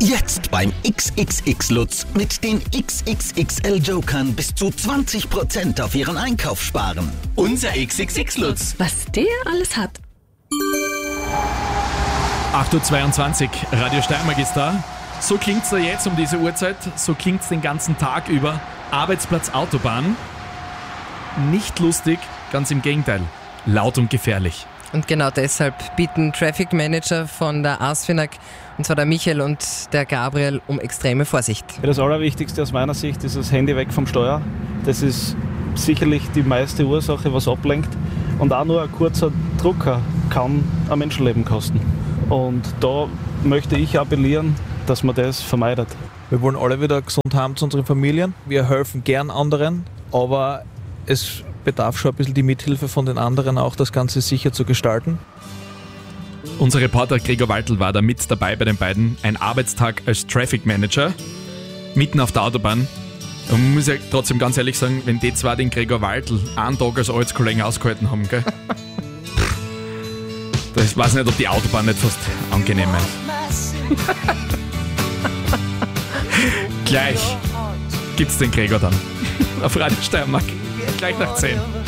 Jetzt beim XXX Lutz mit den XXXL Jokern bis zu 20% auf Ihren Einkauf sparen. Unser XXX Lutz. Was der alles hat. 8.22 Uhr, Radio Steiermark ist da. So klingt's da jetzt um diese Uhrzeit, so klingt's den ganzen Tag über. Arbeitsplatz Autobahn. Nicht lustig, ganz im Gegenteil. Laut und gefährlich. Und genau deshalb bitten Traffic Manager von der ASFINAG, und zwar der Michael und der Gabriel, um extreme Vorsicht. Das Allerwichtigste aus meiner Sicht ist das Handy weg vom Steuer. Das ist sicherlich die meiste Ursache, was ablenkt. Und auch nur ein kurzer Drucker kann ein Menschenleben kosten. Und da möchte ich appellieren, dass man das vermeidet. Wir wollen alle wieder gesund haben zu unseren Familien. Wir helfen gern anderen, aber es bedarf schon ein bisschen die Mithilfe von den anderen, auch das Ganze sicher zu gestalten. Unser Reporter Gregor Waltl war da mit dabei bei den beiden. Ein Arbeitstag als Traffic Manager, mitten auf der Autobahn. Und man muss ja trotzdem ganz ehrlich sagen, wenn die zwei den Gregor Waltl einen Tag als Arbeitskollegen ausgehalten haben, gell? Ich weiß nicht, ob die Autobahn nicht fast angenehmer ist. Gleich gibt's den Gregor dann auf Radio Steiermark. Gleich nach 10.